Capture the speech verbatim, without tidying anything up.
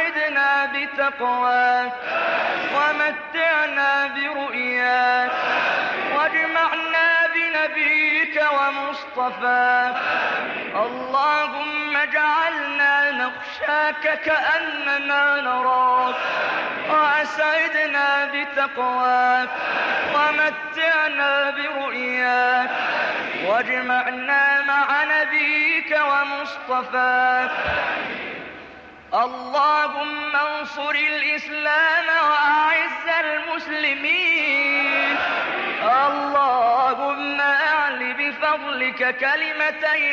وأسعدنا بتقواك ومتعنا برؤياك واجمعنا بنبيك ومصطفاك. اللهم اجعلنا نخشاك كأننا نراك وأسعدنا بتقواك ومتعنا برؤياك واجمعنا مع نبيك ومصطفاك. اللهم انصر الإسلام وأعز المسلمين. اللهم أعل بفضلك كلمتي